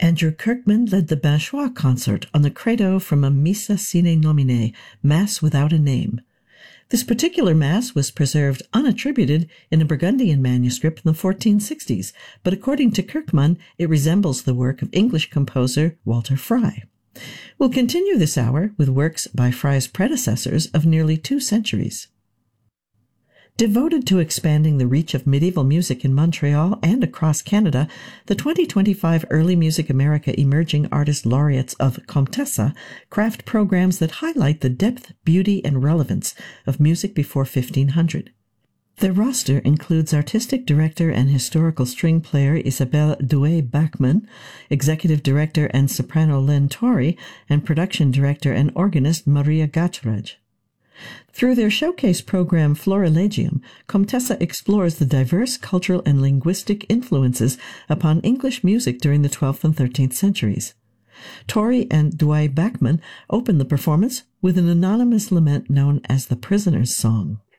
Andrew Kirkman led the Binchois concert on the credo from a Missa sine nomine, Mass without a name. This particular Mass was preserved unattributed in a Burgundian manuscript in the 1460s, but according to Kirkman, it resembles the work of English composer Walter Fry. We'll continue this hour with works by Fry's predecessors of nearly 2 centuries. Devoted to expanding the reach of medieval music in Montreal and across Canada, the 2025 Early Music America Emerging Artist Laureates of Comtessa craft programs that highlight the depth, beauty, and relevance of music before 1500. Their roster includes artistic director and historical string player Isabelle Douay-Bachmann, executive director and soprano Len Torrey, and production director and organist Maria Gatraj. Through their showcase program Florilegium, Comtessa explores the diverse cultural and linguistic influences upon English music during the 12th and 13th centuries. Torrey and Douay-Bachmann open the performance with an anonymous lament known as the Prisoner's Song.